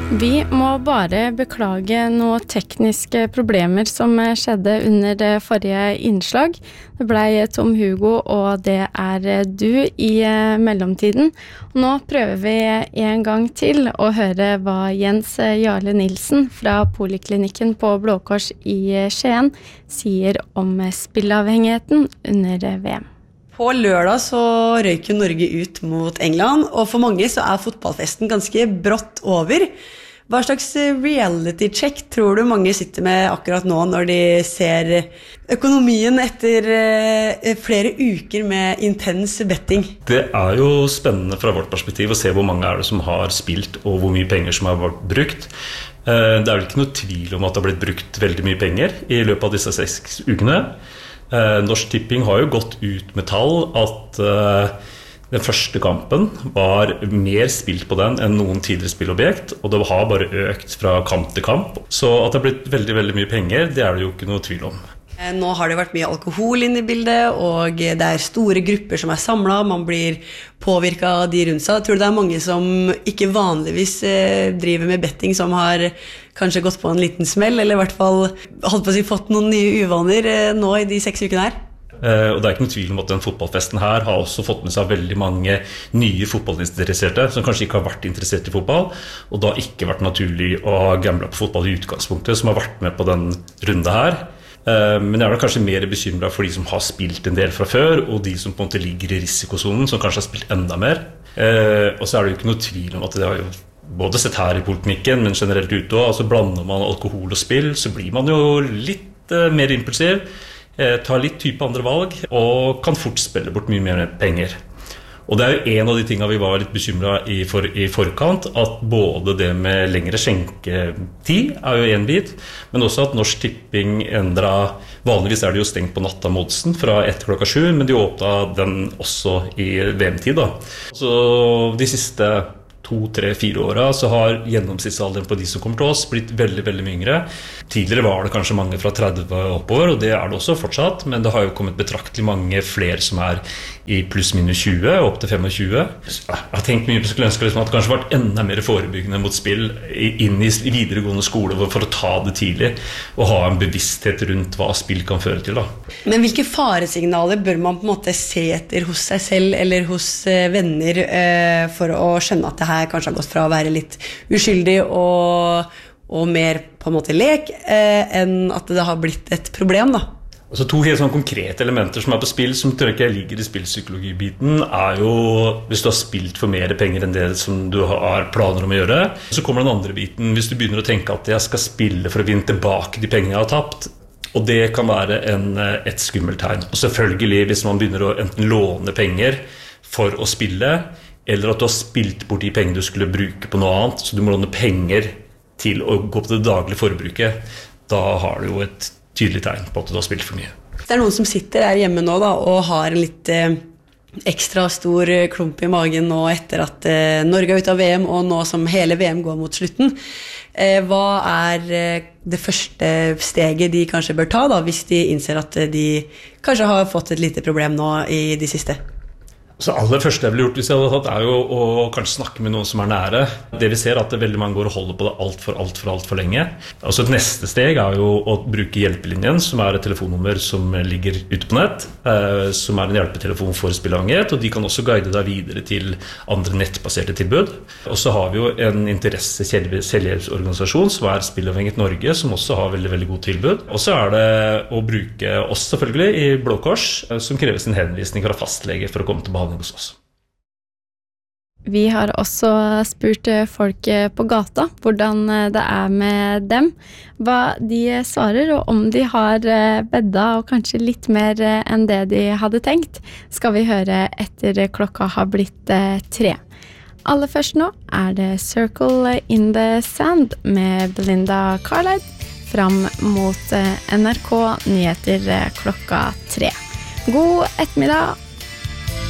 Vi må bare beklage noen tekniske problemer som skjedde under det forrige innslag. Det ble Tom Hugo, og det du i mellomtiden. Nå prøver vi en gang til å høre hva Jens Jarle Nilsen fra Poliklinikken på Blå Kors i Skien sier om spillavhengigheten under VM. På lørdag så røyker Norge ut mot England, og for mange så fotballfesten ganske brått over. Hva slags reality check tror du mange sitter med akkurat nå når de ser økonomien etter flere uker med intens betting? Det jo spennende fra vårt perspektiv å se hvor mange det som har spilt og hvor mye penger som har vært brukt. Det vel ikke noe tvil om at det har blitt brukt veldig mye penger i løpet av disse 6 ukene. Norsk Tipping har jo gått ut med tall at den første kampen var mer spilt på den enn noen tidligere spillobjekt, og det har bare økt fra kamp til kamp. Så at det har blitt veldig, veldig mye penger, det det jo ikke noe tvil om. Nå har det vært mye alkohol inne i bildet, og det store grupper som samlet, man blir påvirket av de rundt seg. Jeg tror det mange som ikke vanligvis driver med betting, som har kanskje gått på en liten smell, eller i hvert fall holdt på å si fått noen nye uvaner nå i de 6 ukene her. Og det ikke noen tvil om at den fotballfesten her har også fått med seg veldig mange nye fotballinteresserte som kanskje ikke har vært interessert i fotball, og da ikke vært naturlig å gamble på fotball i utgangspunktet, som har vært med på den runde her. Men jeg kanskje mer bekymret for de som har spilt en del fra før, og de som på en måte ligger i risikosonen, som kanskje har spilt enda mer. Og så det jo ikke noe tvil om at det har jo både sett her i Poliklinikken, men generelt ute også. Altså blander man alkohol og spill, så blir man jo litt mer impulsiv, tar litt type andre valg, og kan fort spille bort mye mer penger. Og det jo en av de tingene vi var litt bekymret i forkant, at både det med lengre skjenketid jo en bit, men også at Norsk Tipping vanligvis det jo stengt på natta Modsen fra 1:07, men de åpnet den også i VM-tid da. Så de siste 2, 3, 4 årene så har gjennomsnittsalderen på de som kommer til oss blitt veldig, veldig mye yngre. Tidligere var det kanskje mange fra 30 oppover, og det det også fortsatt, men det har jo kommet betraktelig mange flere som i pluss minus 20, opp til 25. Jeg har tenkt mye på skulle ønske at det kanskje vært enda mer forebyggende mot spill inn i videregående skole for å ta det tidlig, og ha en bevissthet rundt hva spill kan føre til da. Men hvilke faresignaler bør man på en måte se etter hos seg selv eller hos venner for å skjønne at det her kanskje har gått fra å være litt uskyldig og mer på en måte lek enn at det har blitt et problem da? Altså 2 helt sånne konkrete elementer som på spill, som tror jeg ligger i spillpsykologibiten, jo hvis du har spilt for mer penger enn det som du har planer om å gjøre. Så kommer den andre biten, hvis du begynner å tenke at jeg skal spille for å vinne tilbake de pengene jeg har tapt, og det kan være et skummelt tegn. Og selvfølgelig hvis man begynner å enten låne penger for å spille, eller at du har spilt bort de pengene du skulle bruke på noe annet, så du må låne penger til å gå på det daglige forbruket, da har du jo et tydelig tegn på at du har spilt for mye. Det noen som sitter her hjemme nå da, og har en litt ekstra stor klump i magen nå etter at Norge ute av VM, og nå som hele VM går mot slutten. Hva det første steget de kanskje bør ta da, hvis de innser at de kanskje har fått et lite problem nå i de siste? Så aller første jeg ville gjort hvis jeg hadde tatt jo å kanskje snakke med noen som nære. Det vi ser at det veldig mange går og holder på det alt for lenge. Altså et neste steg jo å bruke hjelpelinjen, som et telefonnummer som ligger ute på nett, som en hjelpetelefon for spillavhengighet, og de kan også guide deg videre til andre nettbaserte tilbud. Og så har vi jo en selvhjelpsorganisasjon som Spillavhengighet Norge, som også har veldig, veldig god tilbud. Og så det å bruke oss selvfølgelig i Blå Kors, som kreves en henvisning fra fastlege for å komme til behandling hos oss. Vi har også spurt folk på gata hvordan det med dem, hva de svarer, og om de har bedda og kanskje litt mer enn det de hadde tenkt, skal vi høre etter klokka har blitt 3. Aller først nå det Circle in the Sand med Belinda Carlisle fram mot NRK Nyheter klokka 3. God ettermiddag!